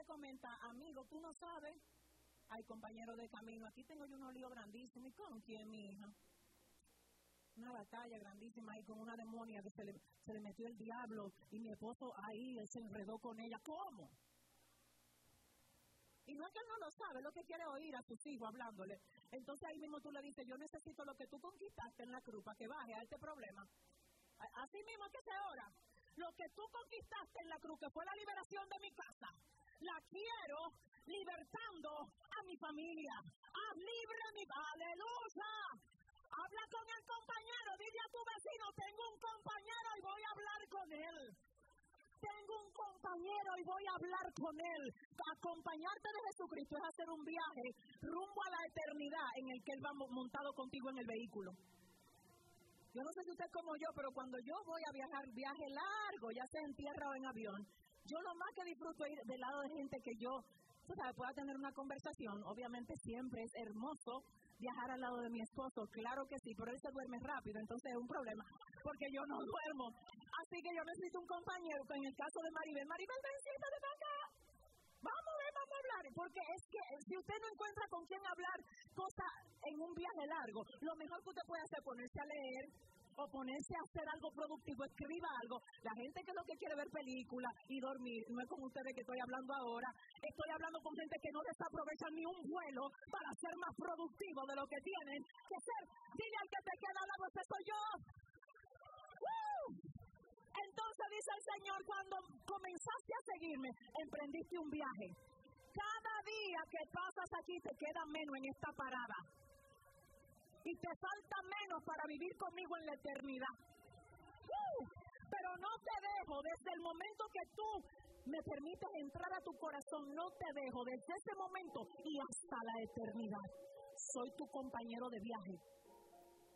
comenta, amigo, tú no sabes. Ay, compañero de camino, aquí tengo yo unos líos grandísimos. ¿Y con quién, mi hija? Una batalla grandísima ahí con una demonia que se le metió el diablo y mi esposo ahí, él se enredó con ella. ¿Cómo? Y no es que él no lo sabe, lo que quiere oír a sus hijos hablándole. Entonces ahí mismo tú le dices, yo necesito lo que tú conquistaste en la cruz para que baje a este problema. Así mismo es que se ora. Lo que tú conquistaste en la cruz, que fue la liberación de mi casa, la quiero libertando a mi familia. Haz libre mi... ¡Aleluya! Habla con el compañero, dile a tu vecino, tengo un compañero y voy a hablar con él. Tengo un compañero y voy a hablar con él. Acompañarte de Jesucristo es hacer un viaje rumbo a la eternidad en el que él va montado contigo en el vehículo. Yo no sé si usted es como yo, pero cuando yo voy a viajar, viaje largo, ya sea en tierra o en avión, yo lo más que disfruto es ir del lado de gente que yo, tú sabes, pueda tener una conversación. Obviamente siempre es hermoso viajar al lado de mi esposo, claro que sí, pero él se duerme rápido, entonces es un problema, porque yo no duermo. Así que yo necesito un compañero, en el caso de Maribel, ven, siéntate para acá. Vamos a hablar, porque es que si usted no encuentra con quién hablar cosas en un viaje largo, lo mejor que usted puede hacer es ponerse a leer o ponerse a hacer algo productivo, escriba algo. La gente que es lo que quiere ver películas y dormir, no es con ustedes que estoy hablando ahora, estoy hablando con gente que no desaprovecha ni un vuelo para ser más productivo de lo que tienen que ser. Dile al que te queda al lado, ese soy yo. ¡Woo! Entonces dice el Señor, cuando comenzaste a seguirme, emprendiste un viaje. Cada día que pasas aquí te queda menos en esta parada. Y te falta menos para vivir conmigo en la eternidad. Pero no te dejo desde el momento que tú me permites entrar a tu corazón. No te dejo desde ese momento y hasta la eternidad. Soy tu compañero de viaje.